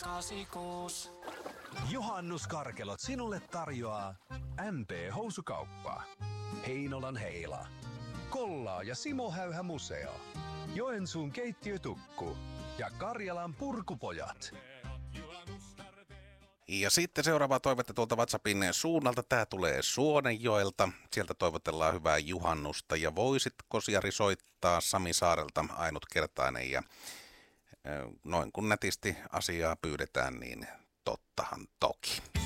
86. Juhannuskarkelot sinulle tarjoaa MP-housukauppa, Heinolan Heila, Kollaa ja Simo Häyhä Museo, Joensuun keittiötukku ja Karjalan Purkupojat. Ja sitten seuraava toivetta tuolta WhatsAppin suunnalta. Tämä tulee Suonenjoelta. Sieltä toivotellaan hyvää juhannusta. Ja voisitko Jari soittaa Sami Saarelta ainutkertainen? Ja noin kun nätisti asiaa pyydetään, niin tottahan toki.